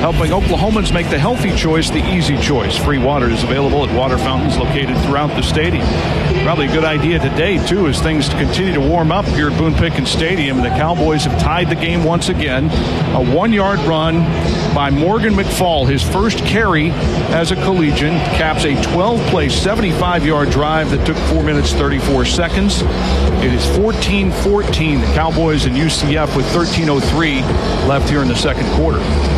helping Oklahomans make the healthy choice the easy choice. Free water is available at water fountains located throughout the stadium. Probably a good idea today, too, as things continue to warm up here at Boone Pickens Stadium. The Cowboys have tied the game once again. A 1-yard run by Morgan McFall, his first carry as a collegian, caps a 12-play, 75-yard drive that took 4 minutes, 34 seconds. It is 14-14, the Cowboys and UCF with 13:03 left here in the second quarter.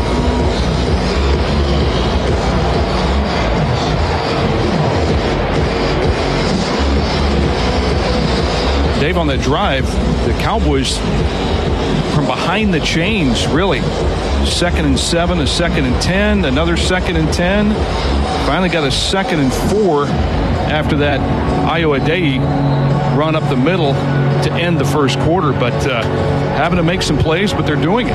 Dave, on that drive, the Cowboys from behind the chains, really. 2nd and 7, a 2nd and 10, another 2nd and 10. Finally got a 2nd and 4 after that Iowa Day run up the middle to end the first quarter. But having to make some plays, but they're doing it.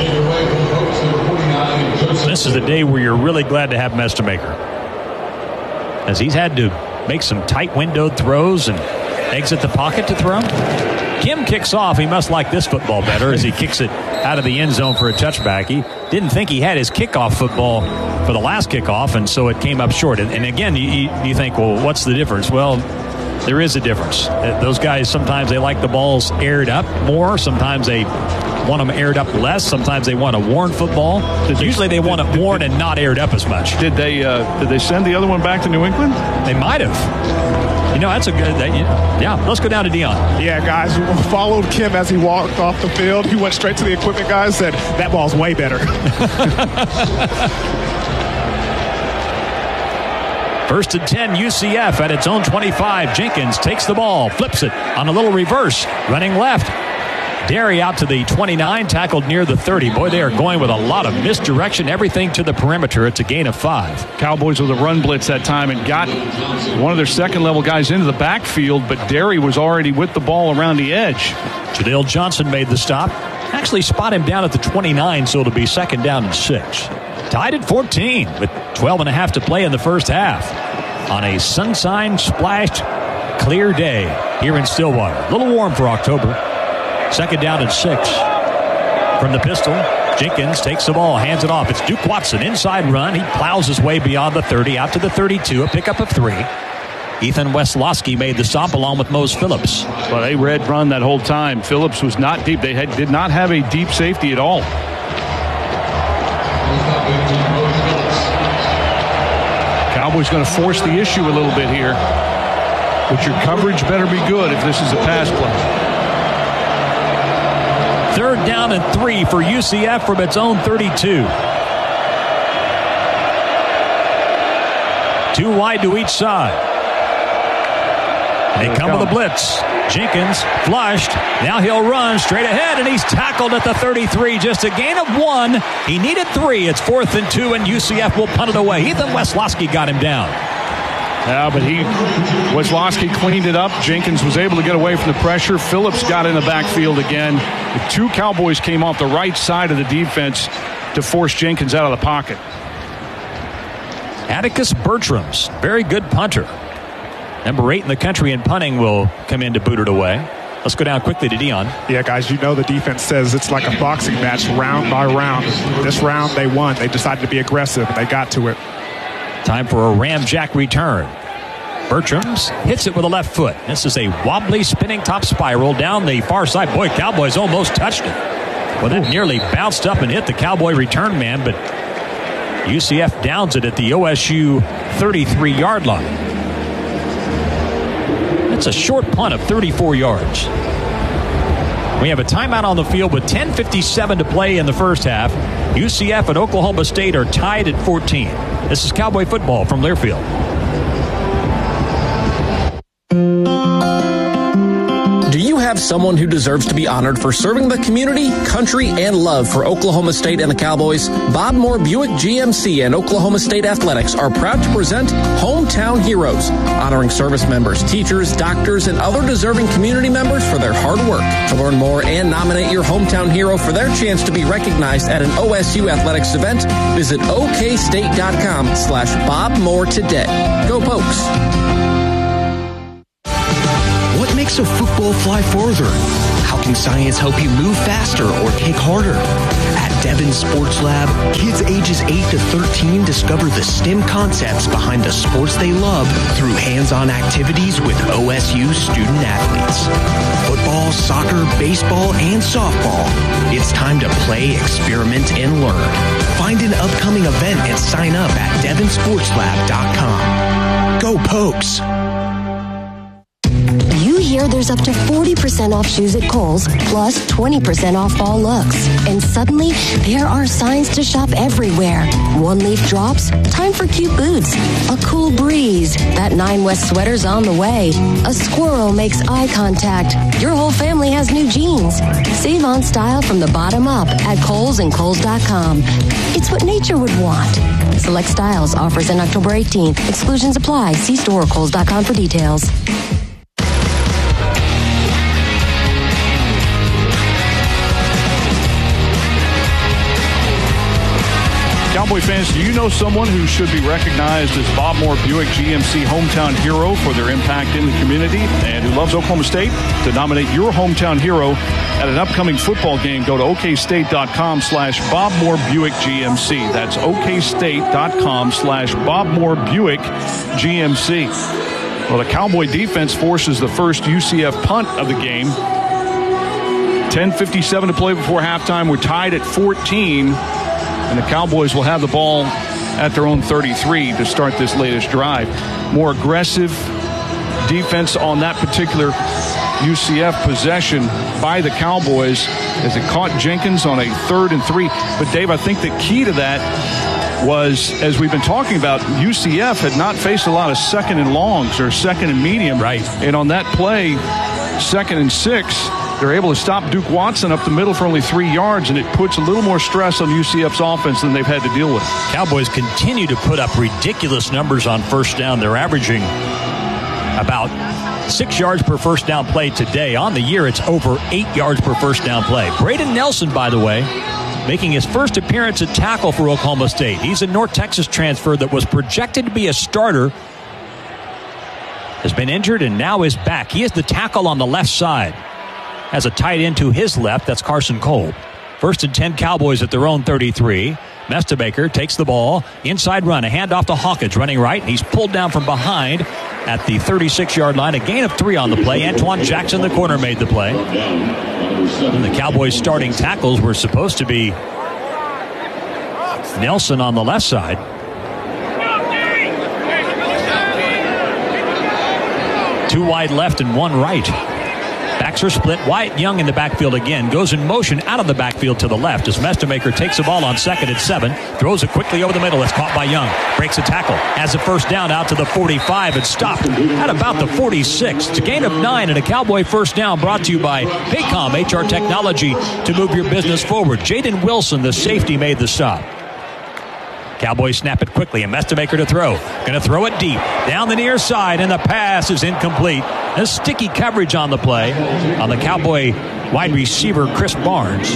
This is the day where you're really glad to have Mestemaker, as he's had to make some tight windowed throws and exit the pocket to throw. Kim kicks off. He must like this football better as he kicks it out of the end zone for a touchback. He didn't think he had his kickoff football for the last kickoff, and so it came up short. And again, you think, well, what's the difference? Well, there is a difference. Those guys, sometimes they like the balls aired up more. Sometimes they want them aired up less. Sometimes they want a worn football. Usually they want it worn and not aired up as much. Did they send the other one back to New England? They might have. You know, that's a good... Yeah, let's go down to Dion. Yeah, guys, we followed Kim as he walked off the field. He went straight to the equipment guy and said, that ball's way better. First and 10, UCF at its own 25. Jenkins takes the ball, flips it on a little reverse, running left. Derry out to the 29, tackled near the 30. Boy, they are going with a lot of misdirection, everything to the perimeter. It's a gain of 5. Cowboys with a run blitz that time and got one of their second-level guys into the backfield, but Derry was already with the ball around the edge. Jadale Johnson made the stop. Actually spot him down at the 29, so it'll be 2nd down and 6. Tied at 14 with 12.5 to play in the first half on a sunshine-splashed, clear day here in Stillwater. A little warm for October. 2nd down and 6. From the pistol, Jenkins takes the ball, hands it off. It's Duke Watson, inside run. He plows his way beyond the 30, out to the 32, a pickup of 3. Ethan Weslowski made the stop along with Mose Phillips. Well, they red run that whole time. Phillips was not deep. They did not have a deep safety at all. Cowboys going to force the issue a little bit here. But your coverage better be good if this is a pass play. 3rd down and 3 for UCF from its own 32. 2 wide to each side. They come with a blitz. Jenkins flushed. Now he'll run straight ahead, and he's tackled at the 33. Just a gain of 1. He needed 3. It's 4th and 2, and UCF will punt it away. Ethan Weslowski got him down. Yeah, but Weslowski cleaned it up. Jenkins was able to get away from the pressure. Phillips got in the backfield again. The 2 Cowboys came off the right side of the defense to force Jenkins out of the pocket. Atticus Bertrams, very good punter. Number 8 in the country in punting will come in to boot it away. Let's go down quickly to Dion. Yeah, guys, you know the defense says it's like a boxing match, round by round. This round they won. They decided to be aggressive, and they got to it. Time for a ramjack return. Bertrams hits it with a left foot. This is a wobbly spinning top spiral down the far side. Boy, Cowboys almost touched it. Well, that nearly bounced up and hit the Cowboy return man, but UCF downs it at the OSU 33-yard line. That's a short punt of 34 yards. We have a timeout on the field with 10:57 to play in the first half. UCF and Oklahoma State are tied at 14. This is Cowboy football from Learfield. Do you have someone who deserves to be honored for serving the community, country, and love for Oklahoma State and the Cowboys? Bob Moore Buick GMC and Oklahoma State Athletics are proud to present Hometown Heroes, honoring service members, teachers, doctors, and other deserving community members for their hard work. To learn more and nominate your hometown hero for their chance to be recognized at an OSU athletics event, visit okstate.com/Bob Moore today. Go Pokes! What makes a football fly further? How can science help you move faster or kick harder? At Devon Sports Lab, kids ages 8 to 13 discover the STEM concepts behind the sports they love through hands-on activities with OSU student athletes. Football, soccer, baseball, and softball. It's time to play, experiment, and learn. Find an upcoming event and sign up at devonsportslab.com. Go Pokes! Here, there's up to 40% off shoes at Kohl's, plus 20% off fall looks. And suddenly, there are signs to shop everywhere. One leaf drops, time for cute boots. A cool breeze, that 9 West sweater's on the way. A squirrel makes eye contact. Your whole family has new jeans. Save on style from the bottom up at Kohl's and Kohl's.com. It's what nature would want. Select styles, offers in October 18th. Exclusions apply. See store or Kohl's.com for details. Cowboy fans, do you know someone who should be recognized as Bob Moore Buick GMC hometown hero for their impact in the community and who loves Oklahoma State? To nominate your hometown hero at an upcoming football game, go to okstate.com/Bob Moore Buick GMC. That's okstate.com/Bob Moore Buick GMC. Well, the Cowboy defense forces the first UCF punt of the game. 10:57 to play before halftime. We're tied at 14. And the Cowboys will have the ball at their own 33 to start this latest drive. More aggressive defense on that particular UCF possession by the Cowboys as it caught Jenkins on a 3rd and 3. But, Dave, I think the key to that was, as we've been talking about, UCF had not faced a lot of 2nd and longs or 2nd and medium. Right. And on that play, 2nd and 6, they're able to stop Duke Watson up the middle for only 3 yards, and it puts a little more stress on UCF's offense than they've had to deal with. Cowboys continue to put up ridiculous numbers on first down. They're averaging about 6 yards per first down play today. On the year, it's over 8 yards per first down play. Braden Nelson, by the way, making his first appearance at tackle for Oklahoma State. He's a North Texas transfer that was projected to be a starter, has been injured, and now is back. He is the tackle on the left side. Has a tight end to his left. That's Carson Cole. 1st and 10 Cowboys at their own 33. Mestebaker takes the ball. Inside run. A handoff to Hawkins running right. He's pulled down from behind at the 36-yard line. A gain of 3 on the play. Antoine Jackson, the corner, made the play. And the Cowboys starting tackles were supposed to be Nelson on the left side. Two wide left and one right. Backs are split. Wyatt Young in the backfield again. Goes in motion out of the backfield to the left as Mestebaker takes the ball on 2nd and 7. Throws it quickly over the middle. It's caught by Young. Breaks a tackle. Has a first down out to the 45 and stopped at about the 46. It's a gain of 9 and a Cowboy first down brought to you by Paycom HR Technology to move your business forward. Jaden Wilson, the safety, made the stop. Cowboys snap it quickly, and Mestebaker to throw. Going to throw it deep. Down the near side, and the pass is incomplete. A sticky coverage on the play on the Cowboy wide receiver, Chris Barnes.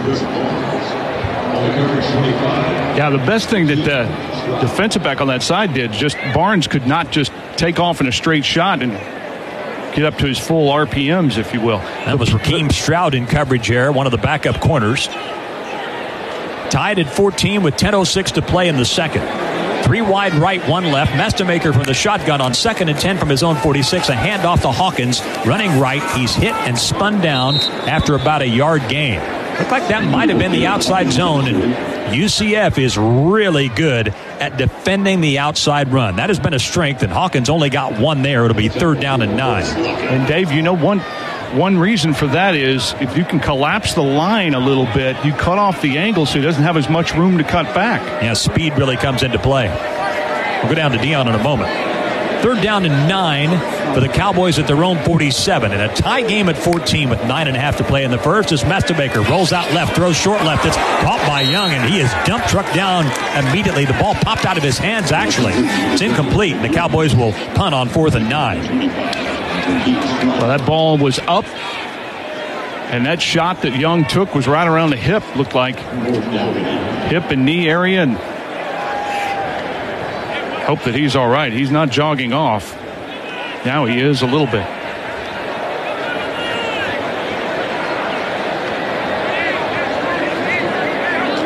Yeah, the best thing that the defensive back on that side did, just Barnes could not just take off in a straight shot and get up to his full RPMs, if you will. That was Raheem Stroud in coverage here, one of the backup corners. Tied at 14 with 10:06 to play in the second. 3 wide right, 1 left. Mestebaker from the shotgun on 2nd and 10 from his own 46. A handoff to Hawkins. Running right. He's hit and spun down after about a yard gain. Looked like that might have been the outside zone. And UCF is really good at defending the outside run. That has been a strength, and Hawkins only got 1 there. It'll be 3rd down and 9. And Dave, you know, one reason for that is if you can collapse the line a little bit, you cut off the angle so he doesn't have as much room to cut back. Yeah, speed really comes into play. We'll go down to Dion in a moment. 3rd down and 9 for the Cowboys at their own 47. And a tie game at 14 with 9.5 to play in the first as Mestebaker rolls out left, throws short left. It's caught by Young, and he is dump truck down immediately. The ball popped out of his hands, actually. It's incomplete, and the Cowboys will punt on 4th and 9. Well, that ball was up, and that shot that Young took was right around the hip, looked like. Hip and knee area, and hope that he's all right. He's not jogging off. Now he is a little bit.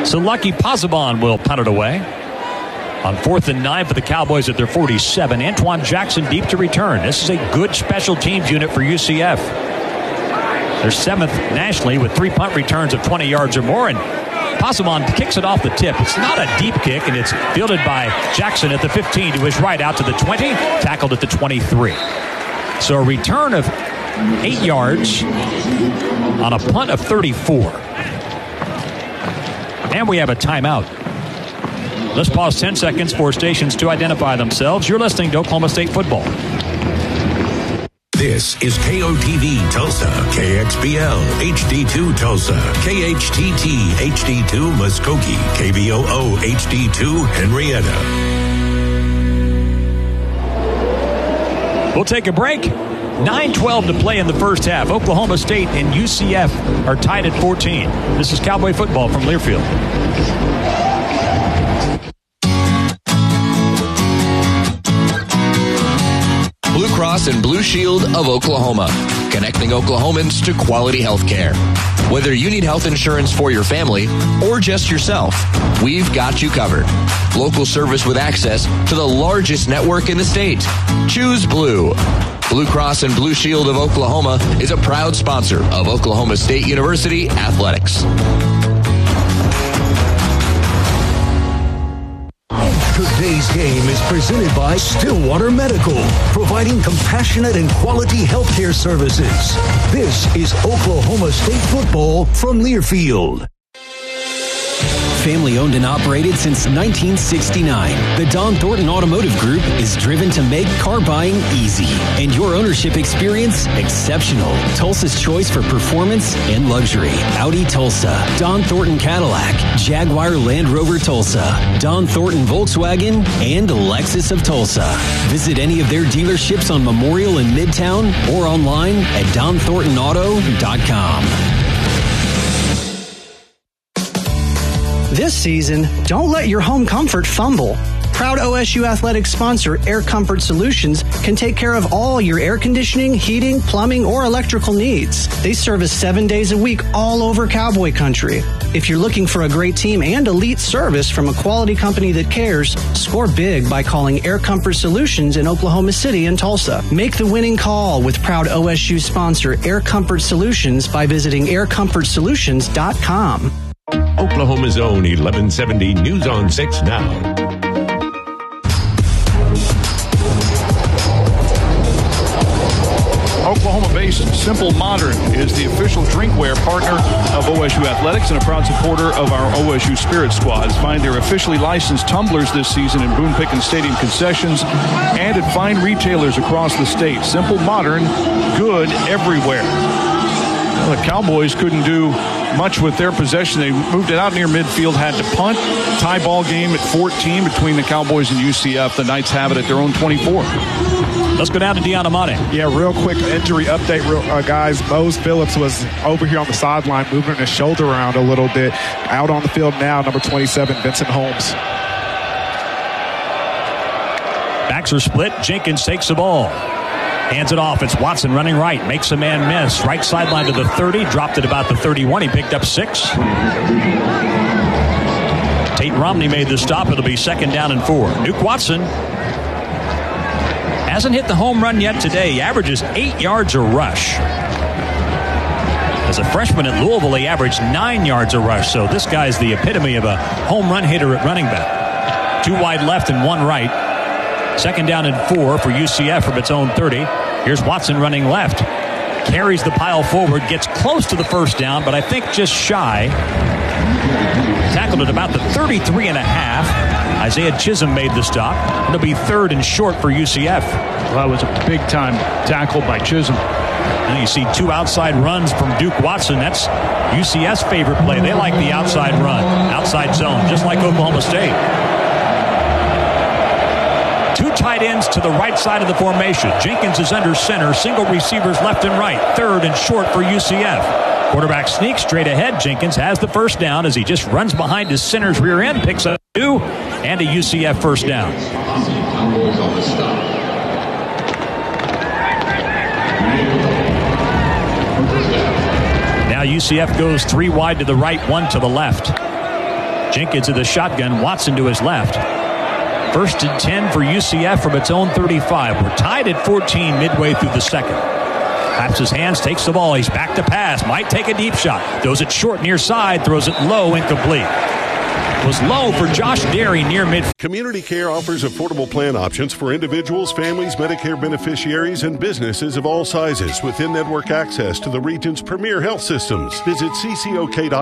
So Lucky Pozzebon will punt it away. On 4th and 9 for the Cowboys at their 47. Antoine Jackson deep to return. This is a good special teams unit for UCF. They're 7th nationally with 3 punt returns of 20 yards or more. And Pozzebon kicks it off the tip. It's not a deep kick, and it's fielded by Jackson at the 15 to his right out to the 20, tackled at the 23. So a return of 8 yards on a punt of 34. And we have a timeout. Let's pause 10 seconds for stations to identify themselves. You're listening to Oklahoma State football. This is KOTV Tulsa, KXPL HD2 Tulsa, KHTT HD2 Muskogee, KVOO HD2 Henrietta. We'll take a break. 9:12 to play in the first half. Oklahoma State and UCF are tied at 14. This is Cowboy football from Learfield. Blue Cross and Blue Shield of Oklahoma, connecting Oklahomans to quality health care. Whether you need health insurance for your family or just yourself, we've got you covered. Local service with access to the largest network in the state. Choose Blue. Blue Cross and Blue Shield of Oklahoma is a proud sponsor of Oklahoma State University Athletics. Today's game is presented by Stillwater Medical, providing compassionate and quality healthcare services. This is Oklahoma State football from Learfield. Family owned and operated since 1969, the Don Thornton Automotive Group is driven to make car buying easy and your ownership experience exceptional. Tulsa's choice for performance and luxury. Audi Tulsa, Don Thornton Cadillac, Jaguar Land Rover Tulsa, Don Thornton Volkswagen, and Lexus of Tulsa. Visit any of their dealerships on Memorial in Midtown or online at DonThorntonAuto.com. This season, don't let your home comfort fumble. Proud OSU Athletics sponsor Air Comfort Solutions can take care of all your air conditioning, heating, plumbing, or electrical needs. They service 7 days a week all over Cowboy Country. If you're looking for a great team and elite service from a quality company that cares, score big by calling Air Comfort Solutions in Oklahoma City and Tulsa. Make the winning call with proud OSU sponsor Air Comfort Solutions by visiting aircomfortsolutions.com. Oklahoma's own 1170 News on 6 now. Oklahoma-based Simple Modern is the official drinkware partner of OSU Athletics and a proud supporter of our OSU Spirit Squads. Find their officially licensed tumblers this season in Boone Pickens Stadium concessions and at fine retailers across the state. Simple Modern, good everywhere. Well, the Cowboys couldn't do much with their possession. They moved it out near midfield, had to punt. Tie ball game at 14 between the Cowboys and UCF. The Knights have it at their own 24. Let's go down to Deon Amate. Yeah, real quick injury update, guys. Mose Phillips was over here on the sideline, moving his shoulder around a little bit. Out on the field now, number 27, Vincent Holmes. Backs are split. Jenkins takes the ball. Hands it off. It's Watson running right. Makes a man miss. Right sideline to the 30. Dropped it about the 31. He picked up 6. Tate Romney made the stop. It'll be 2nd down and 4. Duke Watson hasn't hit the home run yet today. He averages 8 yards a rush. As a freshman at Louisville, he averaged 9 yards a rush. So this guy's the epitome of a home run hitter at running back. 2 wide left and 1 right. 2nd down and 4 for UCF from its own 30. Here's Watson running left. Carries the pile forward. Gets close to the first down, but I think just shy. Tackled at about the 33 and a half. Isaiah Chisholm made the stop. It'll be 3rd and short for UCF. Well, that was a big-time tackle by Chisholm. And you see 2 outside runs from Duke Watson. That's UCF's favorite play. They like the outside run, outside zone, just like Oklahoma State. 2 tight ends to the right side of the formation. Jenkins is under center. Single receivers left and right. 3rd and short for UCF. Quarterback sneaks straight ahead. Jenkins has the first down as he just runs behind his center's rear end. Picks up 2 and a UCF first down. Now UCF goes 3 wide to the right, 1 to the left. Jenkins in the shotgun, Watson to his left. 1st and 10 for UCF from its own 35. We're tied at 14 midway through the second. Claps his hands, takes the ball. He's back to pass. Might take a deep shot. Throws it short near side. Throws it low, incomplete. Was low for Josh Derry near mid. Community Care offers affordable plan options for individuals, families, Medicare beneficiaries, and businesses of all sizes with in-network access to the region's premier health systems. Visit ccok.com.